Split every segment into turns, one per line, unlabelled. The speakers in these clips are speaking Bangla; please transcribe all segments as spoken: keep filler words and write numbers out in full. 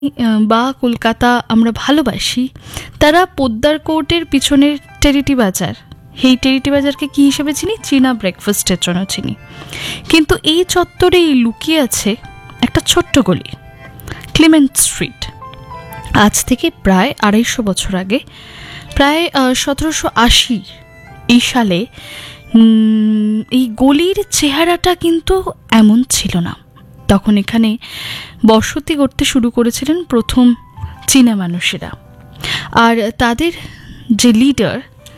বা কলকাতা আমরা ভালোবাসি, তারা পোদ্দার কোর্টের পিছনের টেরিটি বাজার, এই টেরিটি বাজারকে কী হিসেবে চিনি? চীনা ব্রেকফাস্টের জন্য চিনি। কিন্তু এই চত্বরেই লুকিয়ে আছে একটা ছোট্ট গলি, ক্লিমেন্ট স্ট্রিট। আজ থেকে প্রায় আড়াইশো বছর আগে, প্রায় সতেরোশো আশি এই সালে এই গলির চেহারাটা কিন্তু এমন ছিল না। তখন এখানে বসতি করতে শুরু করেছিলেন প্রথম চীনা মানুষেরা, আর তাদের যে লিডার,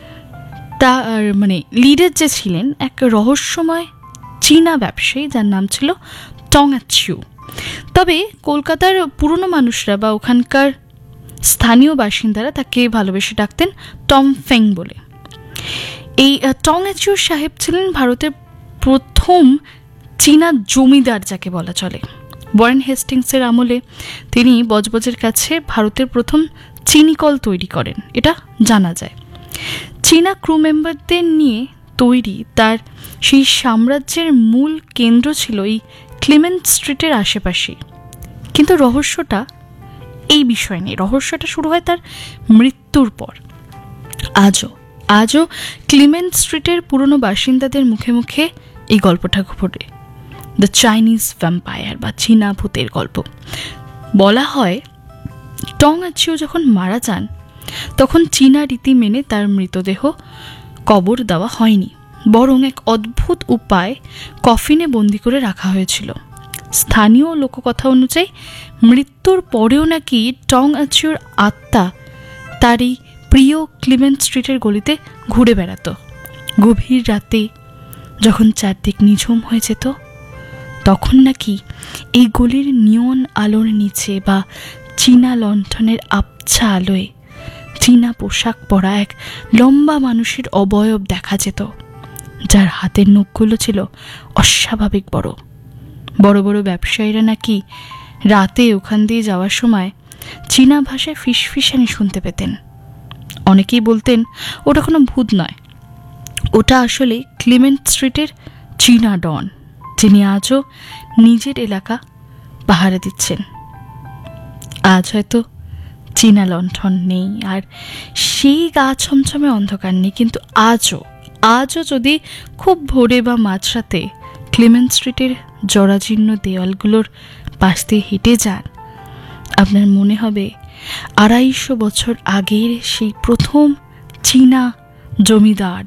তার মানে লিডার যে ছিলেন এক রহস্যময় চীনা ব্যবসায়ী, যার নাম ছিল টং আচিউ। তবে কলকাতার পুরনো মানুষরা বা ওখানকার স্থানীয় বাসিন্দারা তাকে ভালোবেসে ডাকতেন টম ফেং বলে। এই টং আচিউ সাহেব ছিলেন ভারতের প্রথম চীনা জমিদার, যাকে বলা চলে। ওয়ারেন হেস্টিংসের আমলে তিনি বজবজের কাছে ভারতের প্রথম চিনি কল তৈরি করেন, এটা জানা যায়। চীনা ক্রু মেম্বারদের নিয়ে তৈরি তার সেই সাম্রাজ্যের মূল কেন্দ্র ছিল এই ক্লিমেন্ট স্ট্রিটের আশেপাশে। কিন্তু রহস্যটা এই বিষয় নেই, রহস্যটা শুরু হয় তার মৃত্যুর পর। আজও আজও ক্লিমেন্ট স্ট্রিটের পুরনো বাসিন্দাদের মুখে মুখে এই গল্পটা ঘুরে, দ্য চাইনিজ ভ্যাম্পায়ার বা চীনা ভূতের গল্প। বলা হয় টং আচিউ যখন মারা যান তখন চীনা রীতি মেনে তার মৃতদেহ কবর দেওয়া হয়নি, বরং এক অদ্ভুত উপায় কফিনে বন্দি করে রাখা হয়েছিল। স্থানীয় লোককথা অনুযায়ী মৃত্যুর পরেও নাকি টং আচিউর আত্মা তার এই প্রিয় ক্লিমেন্ট স্ট্রিটের গলিতে ঘুরে বেড়াতো। গভীর রাতে যখন চারদিক নিঝুম হয়ে যেত, তখন নাকি এই গলির নিয়ন আলোর নিচে বা চীনা লণ্ঠনের আবছা আলোয় চীনা পোশাক পরা এক লম্বা মানুষের অবয়ব দেখা যেত, যার হাতের নখগুলো ছিল অস্বাভাবিক বড়। বড় বড় ব্যবসায়ীরা নাকি রাতে ওখান দিয়ে যাওয়ার সময় চীনা ভাষায় ফিসফিসানি শুনতে পেতেন। অনেকেই বলতেন ওটা কোনো ভূত নয়, ওটা আসলে ক্লিমেন্ট স্ট্রিটের চীনা ডন, যিনি আজও নিজের এলাকা পাহারা দিচ্ছেন। আজ হয়তো চীনা লণ্ঠন নেই আর সেই গা ছমছমে অন্ধকার নেই, কিন্তু আজও আজও যদি খুব ভোরে বা মাঝরাতে ক্লিমেন্ট স্ট্রিটের জরাজীর্ণ দেওয়ালগুলোর পাশ দিয়ে হেঁটে যান, আপনার মনে হবে আড়াইশো বছর আগের সেই প্রথম চীনা জমিদার,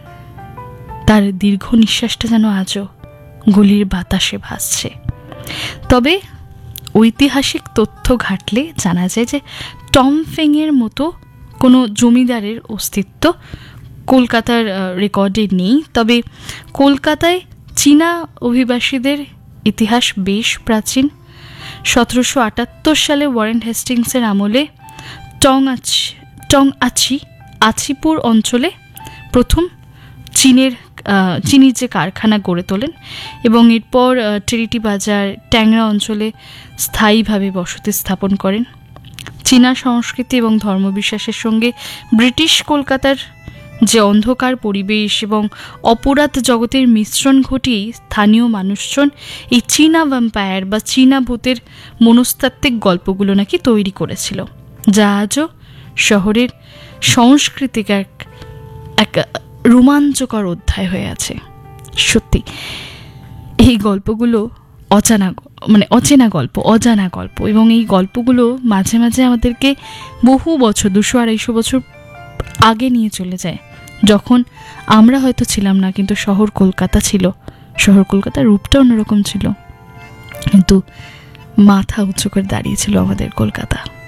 তার দীর্ঘ নিঃশ্বাসটা যেন আজও গলির বাতাসে ভাসছে। তবে ঐতিহাসিক তথ্য ঘাটলে জানা যায় যে টম ফেংয়ের মতো কোনো জমিদারের অস্তিত্ব কলকাতার রেকর্ডে নেই। তবে কলকাতায় চীনা অভিবাসীদের ইতিহাস বেশ প্রাচীন। সতেরোশো আটাত্তর সালে ওয়ারেন হেস্টিংসের আমলে টং আচি টং আচি আচিপুর অঞ্চলে প্রথম চীনের চিনির যে কারখানা গড়ে তোলেন এবং এরপর টেরিটি বাজার, ট্যাংরা অঞ্চলে স্থায়ীভাবে বসতি স্থাপন করেন। চীনা সংস্কৃতি এবং ধর্মবিশ্বাসের সঙ্গে ব্রিটিশ কলকাতার যে অন্ধকার পরিবেশ এবং অপরাধ জগতের মিশ্রণ ঘটিয়ে স্থানীয় মানুষজন এই চীনা ভ্যাম্পায়ার বা চীনা ভূতের মনস্তাত্ত্বিক গল্পগুলো নাকি তৈরি করেছিল, যা আজও শহরের সংস্কৃতিক এক এক রোমাঞ্চকর অধ্যায় হয়ে আছে। সত্যি এই গল্পগুলো অজানা মানে অচেনা গল্প, অজানা গল্প, এবং এই গল্পগুলো মাঝে মাঝে আমাদেরকে বহু বছর, দুশো আড়াইশো বছর আগে নিয়ে চলে যায়, যখন আমরা হয়তো ছিলাম না, কিন্তু শহর কলকাতা ছিল। শহর কলকাতার রূপটা অন্যরকম ছিল, কিন্তু মাথা উঁচু করে দাঁড়িয়েছিল আমাদের কলকাতা।